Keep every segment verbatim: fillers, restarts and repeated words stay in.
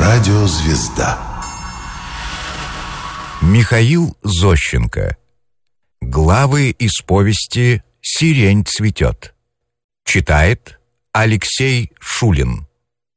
Радиозвезда. Михаил Зощенко. Главы из повести «Сирень цветет». Читает Алексей Шулин.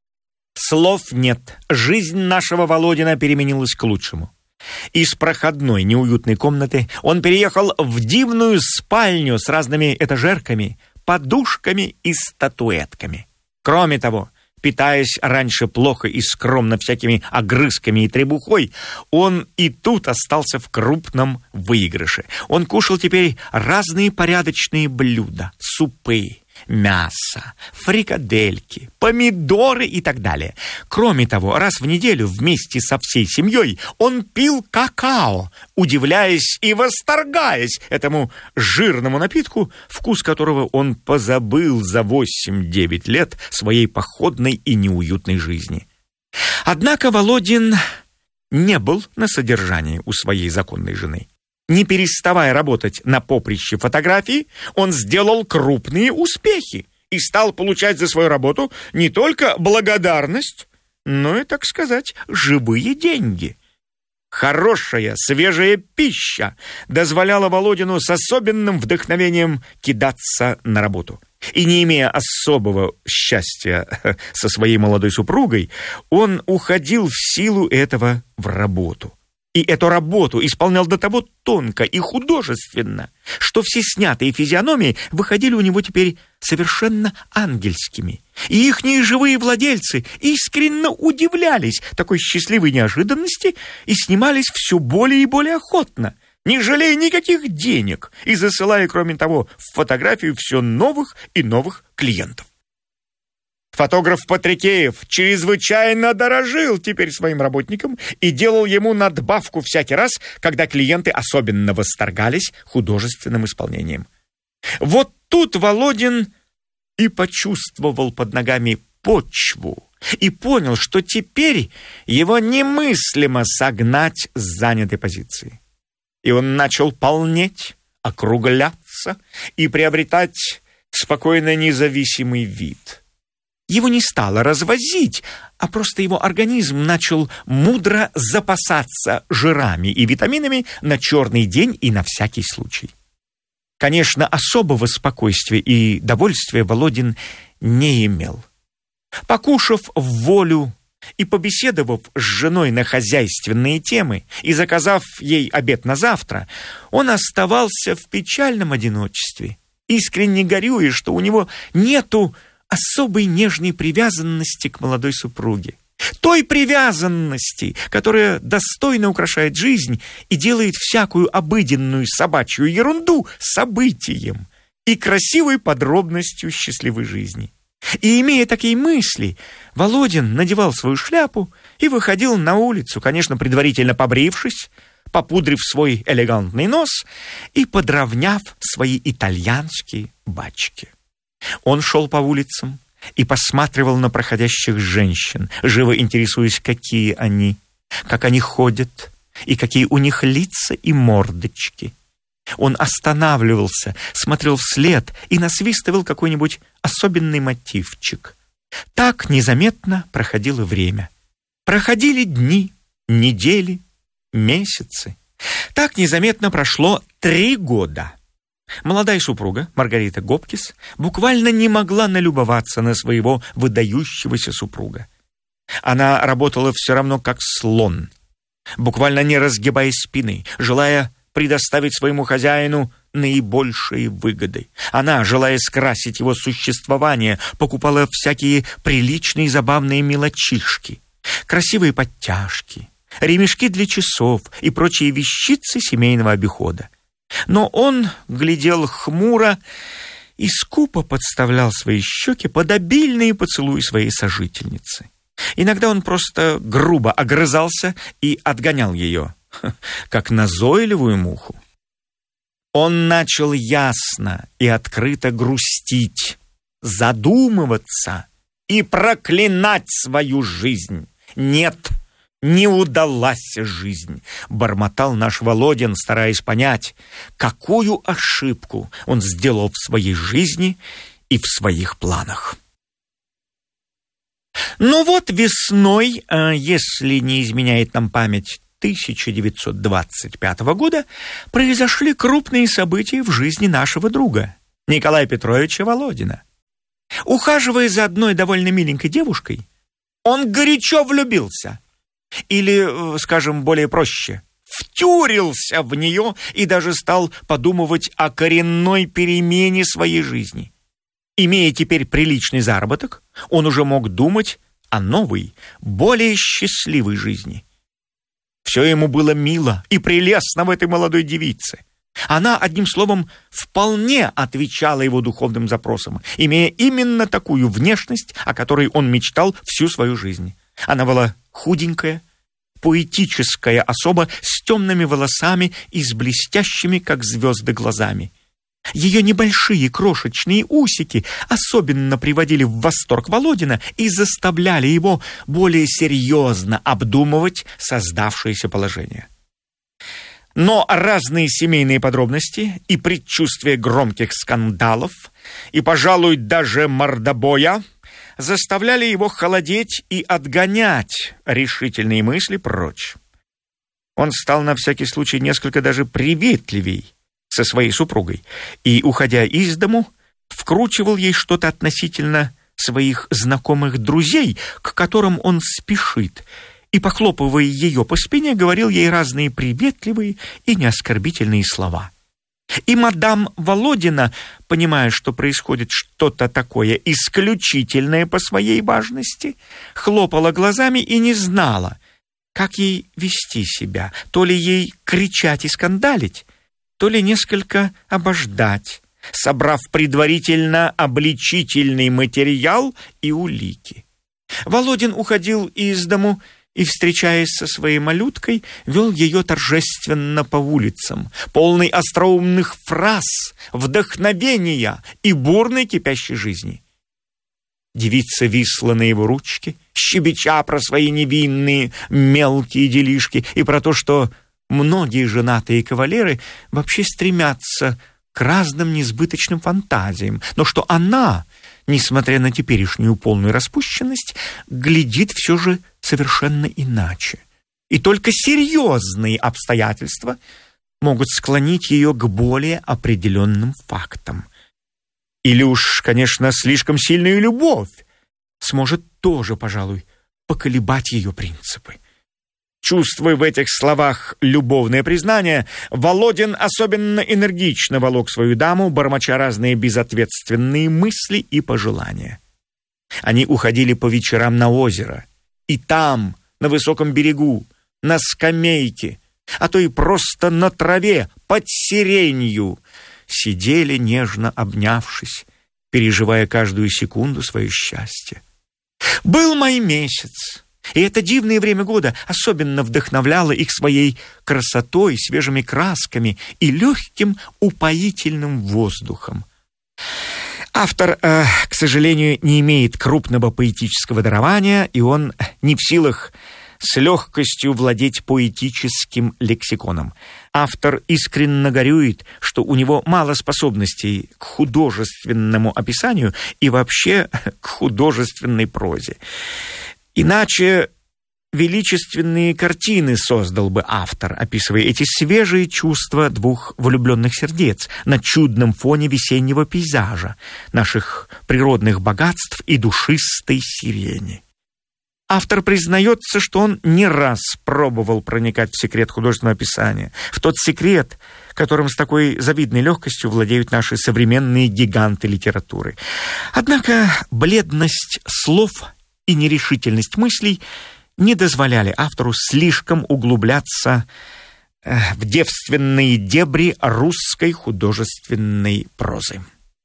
Слов нет. Жизнь нашего Володина переменилась к лучшему. Из проходной неуютной комнаты он переехал в дивную спальню с разными этажерками, подушками и статуэтками. Кроме того, питаясь раньше плохо и скромно всякими огрызками и требухой, он и тут остался в крупном выигрыше. Он кушал теперь разные порядочные блюда, супы, мясо, фрикадельки, помидоры и так далее. Кроме того, раз в неделю вместе со всей семьей он пил какао, удивляясь и восторгаясь этому жирному напитку, вкус которого он позабыл за восемь-девять лет своей походной и неуютной жизни. Однако Володин не был на содержании у своей законной жены. Не переставая работать на поприще фотографии, он сделал крупные успехи и стал получать за свою работу не только благодарность, но и, так сказать, живые деньги. Хорошая, свежая пища дозволяла Володину с особенным вдохновением кидаться на работу. И не имея особого счастья со своей молодой супругой, он уходил в силу этого в работу. И эту работу исполнял до того тонко и художественно, что все снятые физиономии выходили у него теперь совершенно ангельскими. И ихние живые владельцы искренне удивлялись такой счастливой неожиданности и снимались все более и более охотно, не жалея никаких денег и засылая, кроме того, в фотографию все новых и новых клиентов. Фотограф Патрикеев чрезвычайно дорожил теперь своим работникам и делал ему надбавку всякий раз, когда клиенты особенно восторгались художественным исполнением. Вот тут Володин и почувствовал под ногами почву и понял, что теперь его немыслимо согнать с занятой позиции. И он начал полнеть, округляться и приобретать спокойно независимый вид. Его не стало развозить, а просто его организм начал мудро запасаться жирами и витаминами на черный день и на всякий случай. Конечно, особого спокойствия и довольствия Володин не имел. Покушав в волю и побеседовав с женой на хозяйственные темы и заказав ей обед на завтра, он оставался в печальном одиночестве, искренне горюя, что у него нету особой нежной привязанности к молодой супруге. Той привязанности, которая достойно украшает жизнь и делает всякую обыденную собачью ерунду событием и красивой подробностью счастливой жизни. И, имея такие мысли, Володин надевал свою шляпу и выходил на улицу, конечно, предварительно побрившись, попудрив свой элегантный нос и подровняв свои итальянские бачки. Он шел по улицам и посматривал на проходящих женщин, живо интересуясь, какие они, как они ходят и какие у них лица и мордочки. Он останавливался, смотрел вслед и насвистывал какой-нибудь особенный мотивчик. Так незаметно проходило время. Проходили дни, недели, месяцы. Так незаметно прошло три года. Молодая супруга, Маргарита Гопкис, буквально не могла налюбоваться на своего выдающегося супруга. Она работала все равно как слон, буквально не разгибая спины, желая предоставить своему хозяину наибольшие выгоды. Она, желая скрасить его существование, покупала всякие приличные и забавные мелочишки, красивые подтяжки, ремешки для часов и прочие вещицы семейного обихода. Но он глядел хмуро и скупо подставлял свои щеки под обильные поцелуи своей сожительницы. Иногда он просто грубо огрызался и отгонял ее, как назойливую муху. Он начал ясно и открыто грустить, задумываться и проклинать свою жизнь. Нет, не удалась жизнь, бормотал наш Володин, стараясь понять, какую ошибку он сделал в своей жизни и в своих планах. Но вот весной, если не изменяет нам память, тысяча девятьсот двадцать пятого года, произошли крупные события в жизни нашего друга, Николая Петровича Володина. Ухаживая за одной довольно миленькой девушкой, он горячо влюбился. Или, скажем, более проще, втюрился в нее и даже стал подумывать о коренной перемене своей жизни. Имея теперь приличный заработок, он уже мог думать о новой, более счастливой жизни. Все ему было мило и прелестно в этой молодой девице. Она, одним словом, вполне отвечала его духовным запросам, имея именно такую внешность, о которой он мечтал всю свою жизнь. Она была худенькая, поэтическая особа с темными волосами и с блестящими, как звезды, глазами. Ее небольшие крошечные усики особенно приводили в восторг Володина и заставляли его более серьезно обдумывать создавшееся положение. Но разные семейные подробности и предчувствие громких скандалов, и, пожалуй, даже мордобоя заставляли его холодеть и отгонять решительные мысли прочь. Он стал на всякий случай несколько даже приветливей со своей супругой и, уходя из дому, вкручивал ей что-то относительно своих знакомых друзей, к которым он спешит, и, похлопывая ее по спине, говорил ей разные приветливые и неоскорбительные слова. И мадам Володина, понимая, что происходит что-то такое исключительное по своей важности, хлопала глазами и не знала, как ей вести себя, то ли ей кричать и скандалить, то ли несколько обождать, собрав предварительно обличительный материал и улики. Володин уходил из дому и, встречаясь со своей малюткой, вел ее торжественно по улицам, полный остроумных фраз, вдохновения и бурной кипящей жизни. Девица висла на его ручке, щебеча про свои невинные мелкие делишки и про то, что многие женатые кавалеры вообще стремятся к разным несбыточным фантазиям, но что она, несмотря на теперешнюю полную распущенность, глядит все же совершенно иначе. И только серьезные обстоятельства могут склонить ее к более определенным фактам. Или уж, конечно, слишком сильная любовь сможет тоже, пожалуй, поколебать ее принципы. Чувствуя в этих словах любовное признание, Володин особенно энергично волок свою даму, бормоча разные безответственные мысли и пожелания. Они уходили по вечерам на озеро, и там, на высоком берегу, на скамейке, а то и просто на траве, под сиренью, сидели, нежно обнявшись, переживая каждую секунду свое счастье. Был май месяц, и это дивное время года особенно вдохновляло их своей красотой, свежими красками и легким упоительным воздухом. Автор, э, к сожалению, не имеет крупного поэтического дарования, и он не в силах с легкостью владеть поэтическим лексиконом. Автор искренне горюет, что у него мало способностей к художественному описанию и вообще к художественной прозе. Иначе величественные картины создал бы автор, описывая эти свежие чувства двух влюбленных сердец на чудном фоне весеннего пейзажа, наших природных богатств и душистой сирени. Автор признается, что он не раз пробовал проникать в секрет художественного описания, в тот секрет, которым с такой завидной легкостью владеют наши современные гиганты литературы. Однако бледность слов и нерешительность мыслей не дозволяли автору слишком углубляться в девственные дебри русской художественной прозы.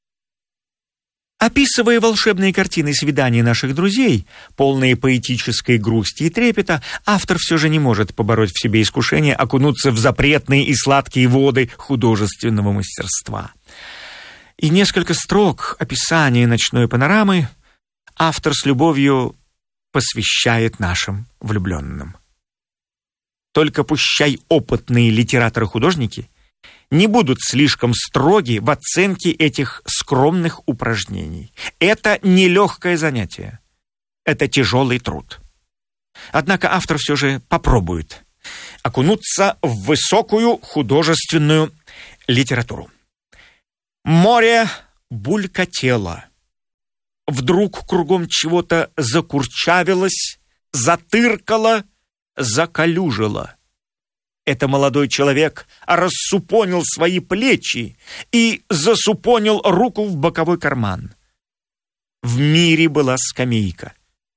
Описывая волшебные картины свиданий наших друзей, полные поэтической грусти и трепета, автор все же не может побороть в себе искушение окунуться в запретные и сладкие воды художественного мастерства. И несколько строк описания ночной панорамы автор с любовью посвящает нашим влюбленным. Только пущай опытные литераторы-художники не будут слишком строги в оценке этих скромных упражнений. Это нелегкое занятие. — это тяжелый труд. Однако автор все же попробует окунуться в высокую художественную литературу. Море булькотело. Вдруг кругом чего-то закурчавилось, затыркало, закалюжило. Это молодой человек рассупонил свои плечи и засупонил руку в боковой карман. В мире была скамейка.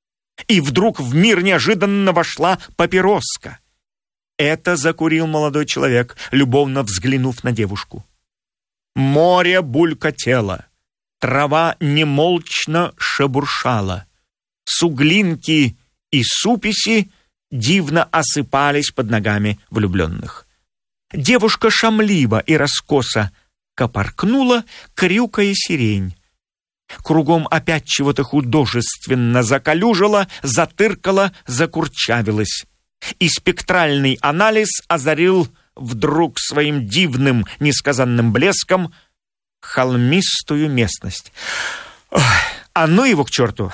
И вдруг в мир неожиданно вошла папироска. Это закурил молодой человек, любовно взглянув на девушку. Море булькотело. Трава немолчно шебуршала. Суглинки и суписи дивно осыпались под ногами влюбленных. Девушка шамливо и раскосо копоркнула, крюкая сирень. Кругом опять чего-то художественно закалюжило, затыркало, закурчавилось. И спектральный анализ озарил вдруг своим дивным, несказанным блеском холмистую местность. Ох, а ну его к черту!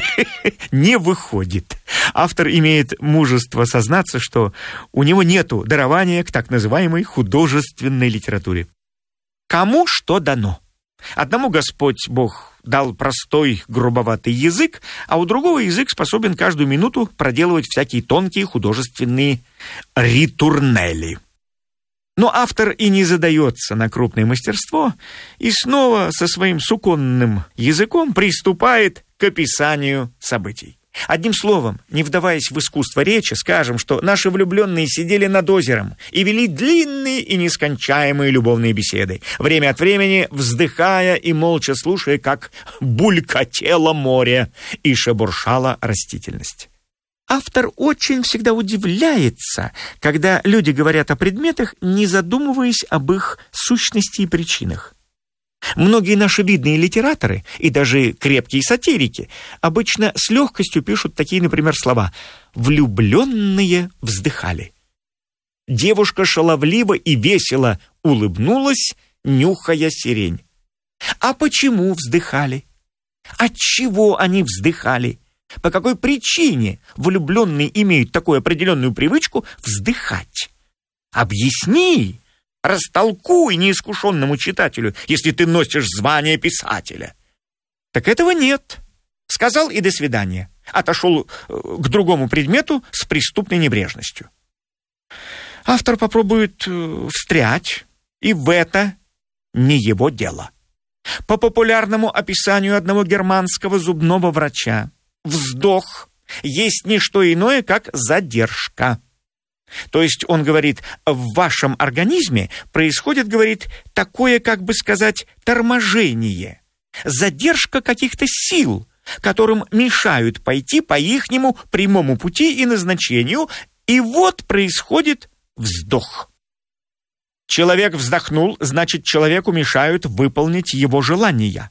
Не выходит. Автор имеет мужество сознаться, что у него нету дарования к так называемой художественной литературе. Кому что дано? Одному Господь Бог дал простой, грубоватый язык, а у другого язык способен каждую минуту проделывать всякие тонкие художественные ритурнели. Но автор и не задается на крупное мастерство, и снова со своим суконным языком приступает к описанию событий. Одним словом, не вдаваясь в искусство речи, скажем, что наши влюбленные сидели над озером и вели длинные и нескончаемые любовные беседы, время от времени вздыхая и молча слушая, как булькотело море и шебуршала растительность. Автор очень всегда удивляется, когда люди говорят о предметах, не задумываясь об их сущности и причинах. Многие наши видные литераторы и даже крепкие сатирики обычно с легкостью пишут такие, например, слова «влюбленные вздыхали». Девушка шаловливо и весело улыбнулась, нюхая сирень. А почему вздыхали? Отчего они вздыхали? По какой причине влюбленные имеют такую определенную привычку вздыхать? Объясни! Растолкуй неискушенному читателю, если ты носишь звание писателя. Так этого нет. Сказал и до свидания. Отошел к другому предмету с преступной небрежностью. Автор попробует встрять, и в это не его дело. По популярному описанию одного германского зубного врача, вздох есть не что иное, как задержка. То есть он говорит, в вашем организме происходит, говорит, такое, как бы сказать, торможение, задержка каких-то сил, которым мешают пойти по ихнему прямому пути и назначению, и вот происходит вздох. Человек вздохнул, значит, человеку мешают выполнить его желания.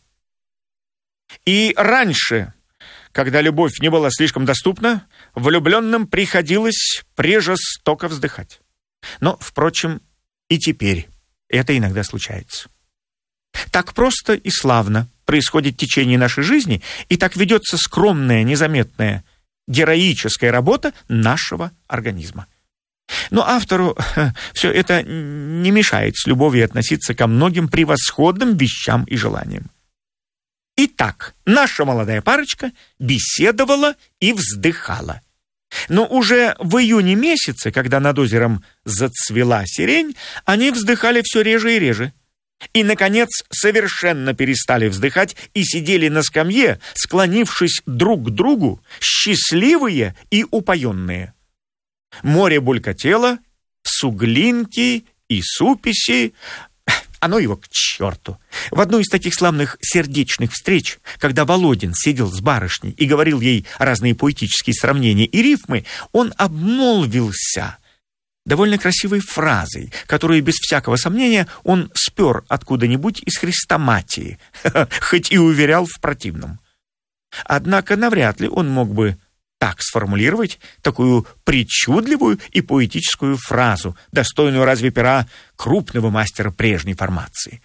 И раньше, когда любовь не была слишком доступна, влюбленным приходилось прежестоко вздыхать. Но, впрочем, и теперь это иногда случается. Так просто и славно происходит течение нашей жизни, и так ведется скромная, незаметная, героическая работа нашего организма. Но автору все это не мешает с любовью относиться ко многим превосходным вещам и желаниям. Итак, наша молодая парочка беседовала и вздыхала. Но уже в июне месяце, когда над озером зацвела сирень, они вздыхали все реже и реже. И, наконец, совершенно перестали вздыхать и сидели на скамье, склонившись друг к другу, счастливые и упоенные. Море булькотело, суглинки и суписи. Оно его к черту. В одну из таких славных сердечных встреч, когда Володин сидел с барышней и говорил ей разные поэтические сравнения и рифмы, он обмолвился довольно красивой фразой, которую без всякого сомнения он спер откуда-нибудь из хрестоматии, хоть и уверял в противном. Однако навряд ли он мог бы так сформулировать такую причудливую и поэтическую фразу, достойную разве пера крупного мастера прежней формации.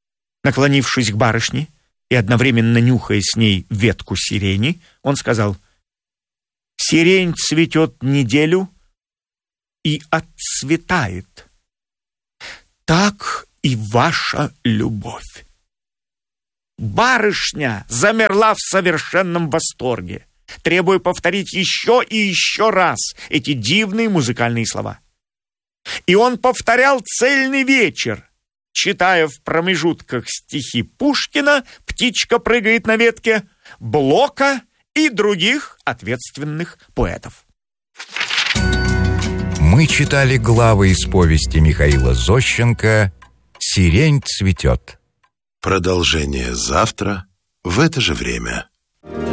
Наклонившись к барышне и одновременно нюхая с ней ветку сирени, он сказал: Сирень цветет неделю и отцветает. Так и ваша любовь. Барышня замерла в совершенном восторге, требуя повторить еще и еще раз эти дивные музыкальные слова. И он повторял цельный вечер, читая в промежутках стихи Пушкина «Птичка прыгает на ветке», Блока и других ответственных поэтов. Мы читали главы из повести Михаила Зощенко «Сирень цветет». Продолжение завтра в это же время.